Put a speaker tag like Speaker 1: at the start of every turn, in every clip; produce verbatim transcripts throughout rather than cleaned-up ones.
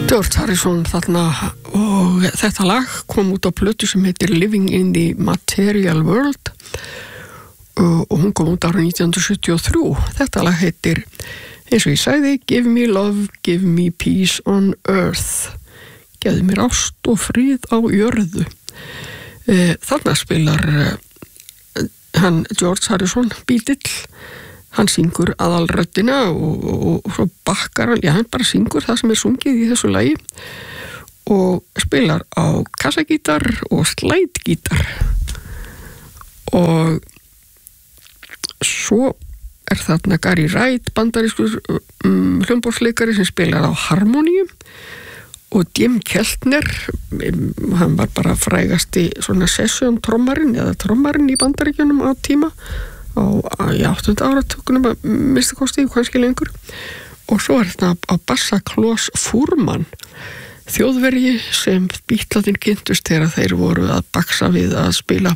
Speaker 1: George Harrison þarna og þetta lag kom út á plötu sem heitir Living in the Material World og hún kom út árið nítján hundruð sjötíu og þrjú. Þetta lag heitir, eins og ég sagði, Give me love, give me peace on earth. Gefðu mér ást og frið á jörðu. Þarna spilar hann George Harrison, Beatle. Hann syngur aðalröddina og, og, og svo bakkar hann, já hann bara syngur það sem er sungið í þessu lagi og spilar á kassagítar og slætgítar og svo er þarna Gary Wright, bandarískur um, hljómborðsleikari sem spilar á harmoníu og Jim Keltner, hann var bara frægasti svona session trommarinn eða trommarinn í Bandaríkjunum á tíma á í áttunda áratugnum að mista kosti kannski lengur og svo er þetta á bassa Klaus Furman, þjóðverji sem Beatlarnir kynntust þegar þeir voru að baksa við að spila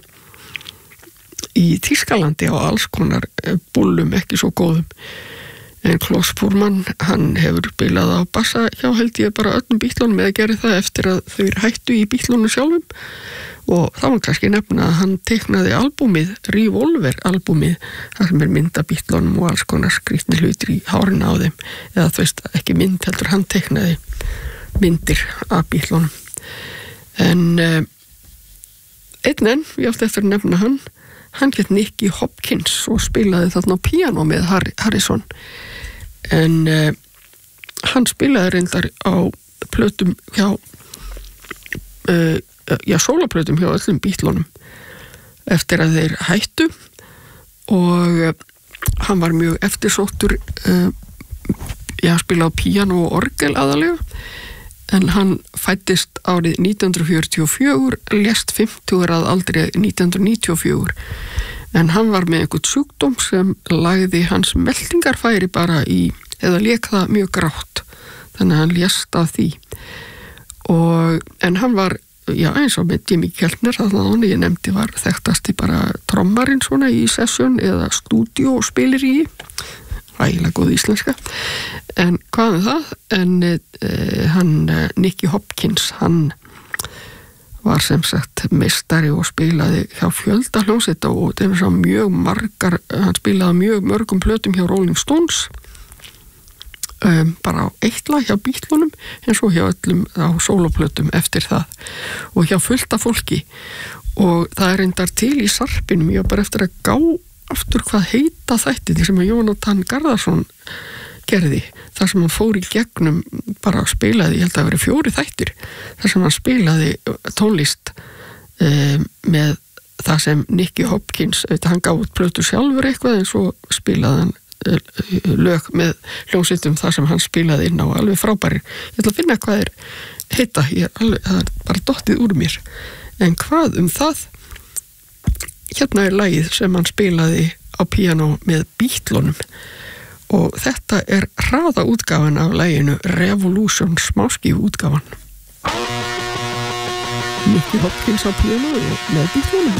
Speaker 1: í Þýskalandi á alls konar búllum ekki svo góðum en Klaus Furman, hann hefur spilað á bassa hjá held ég bara öllum Beatlunum eða gerði það eftir að þau hættu í Beatlunum sjálfum og þá var kannski nefna að hann teiknaði albúmið, Revolver albúmið, þar sem er mynd af Beatlunum og alls konar skrýtni hlutir í hárinu á þeim, eða þú veist ekki mynd heldur, hann teiknaði myndir af Beatlunum. En uh, einn enn, ég átti eftir að nefna hann, hann hét Nicky Hopkins og spilaði þarna á píanó með Harrison. En uh, hann spilaði reyndar á plötum hjá uh, já, sólaplötum hjá öllum Beatlunum eftir að þeir hættu og uh, hann var mjög eftirsóttur uh, já, spila á píanó og orgel aðalega en hann fæddist árið nítján hundruð fjörutíu og fjögur, lést fimmtugur að aldri nítján hundruð níutíu og fjögur en hann var með einhvern sjúkdóm sem lagði hans meltingarfæri bara í, eða lék það mjög grátt þannig að hann lést af því og, en hann var já, eins og með Jimmy Keltner þannig að ég nefndi var þekktasti bara trommarinn svona í session eða stúdíó og spilir í ægilega góð íslenska en hvað er það? En eh, hann Nicky Hopkins hann var sem sagt meistari og spilaði hjá fjölda hljómsveita og það er svo mjög margar hann spilaði mjög mörgum plötum hjá Rolling Stones Um, bara á eitt lag hjá Beatlunum en svo hjá öllum á sóloplötum eftir það og hjá fullta fólki og það er reyndar til í sarpinum ég var bara eftir að gá aftur hvað heita þættir sem að Jónatan Garðarsson gerði þar sem hann fór í gegnum bara spilaði, ég held að það veri fjóri þættir þar sem hann spilaði tónlist um, með það sem Nicky Hopkins, hann gaf út plötu sjálfur eitthvað en svo spilaði hann lög með hljómsveitum þar sem hann spilaði inn á alveg frábæri ég ætla að finna hvað er heita ég er alveg, það er bara dottið úr mér en hvað um það hérna er lagið sem hann spilaði á píanó með Beatlunum og þetta er hraða útgáfan af laginu Revolution smáskífu útgáfan Nicky Hopkins á píanó með Beatlunum